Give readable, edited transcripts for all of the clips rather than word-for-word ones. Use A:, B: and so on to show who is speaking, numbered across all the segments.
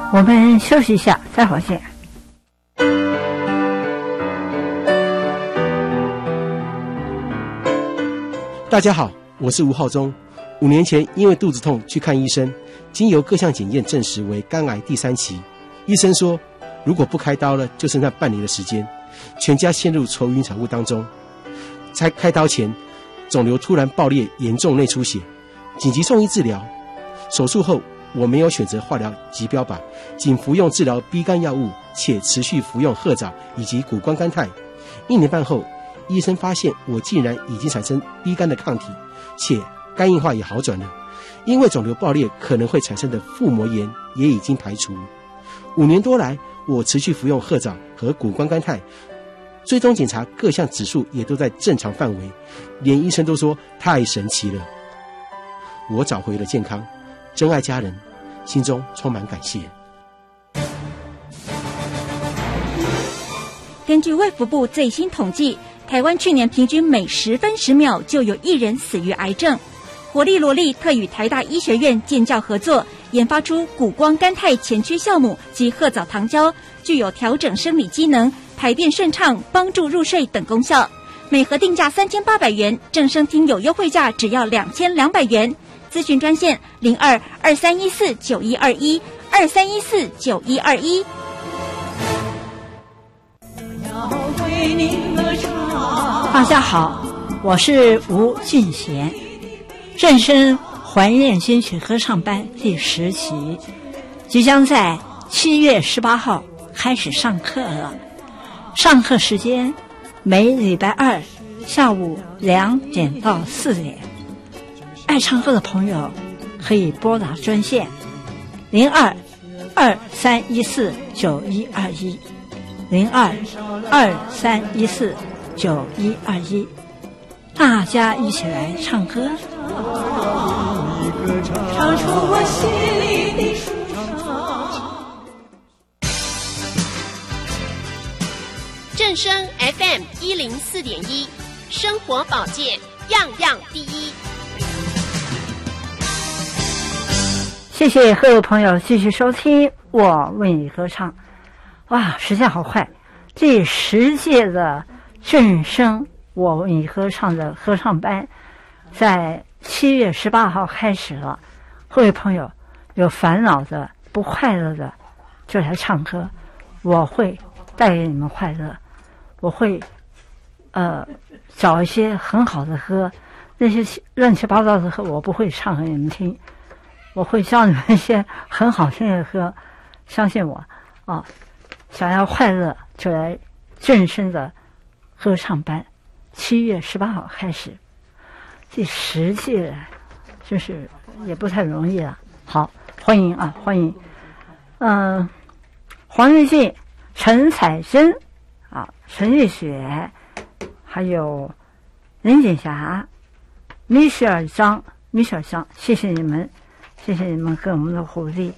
A: 我们休息一下，待会儿见。
B: 大家好，我是吴浩中。5年前因为肚子痛去看医生，经由各项检验证实为肝癌第3期。医生说，如果不开刀了，就剩下半年的时间，全家陷入愁云惨雾当中。在开刀前，肿瘤突然爆裂，严重内出血，紧急送医治疗。手术后，我没有选择化疗及标靶，仅服用治疗 B 肝药物，且持续服用褐藻以及谷胱甘肽。1年半后，医生发现我竟然已经产生 B 肝的抗体，且肝硬化也好转了。因为肿瘤爆裂可能会产生的腹膜炎也已经排除。5年多来，我持续服用褐藻和谷胱甘肽，追踪检查各项指数也都在正常范围，连医生都说太神奇了。我找回了健康，真爱家人，心中充满感谢。
C: 根据卫福部最新统计，台湾去年平均每10分10秒就有1人死于癌症。活力罗力特与台大医学院建教合作，研发出谷胱甘肽前驱酵母及褐藻糖胶，具有调整生理机能、排便顺畅、帮助入睡等功效。每盒定价3800元，正声听有优惠价只要2200元。咨询专线02-2314-9121，2314-9121。
A: 大家好，我是吴俊贤。正声怀念金曲合唱班第10期即将在7月18号开始上课了。上课时间每礼拜2下午2点到4点。爱唱歌的朋友可以拨打专线02-2314-9121，02-2314-9121，大家一起来唱歌。唱出我心里的舒
D: 畅。正声 FM 104.1，生活保健样样第一。
A: 谢谢各位朋友继续收听我为你歌唱。哇，时间好快，第10届的正声我为你歌唱的合唱班在7月18号开始了。各位朋友有烦恼的不快乐的就来唱歌，我会带给你们快乐。我会找一些很好的歌，那些乱七八糟的歌我不会唱给你们听，我会教你们一些很好听的歌，相信我啊！想要快乐就来正声的合唱班，7月18号开始，第10届就是也不太容易了。好，欢迎啊，欢迎！黄玉静、陈彩珍啊，陈玉雪，还有林锦霞、米雪尔张，谢谢你们，谢谢你们给我们的鼓励。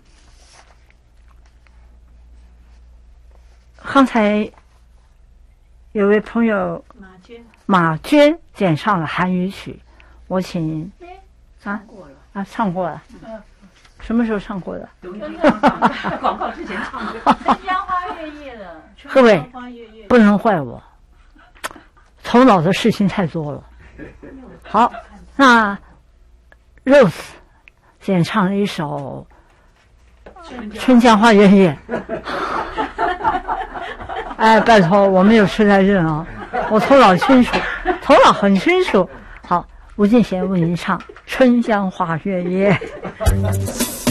A: 刚才有位朋友马娟演唱了韩语曲，我请唱过了，什么时候唱过的？
E: 广告之前唱过。春江花月夜的。
A: 各位不能怪我，头脑的事情太多了。好，那 Rose 演唱了一首《春江花月夜》。哎，拜托，我没有痴呆症啊，我头脑清楚，头脑很清楚。好，吴俊贤为您唱《春江花月夜》。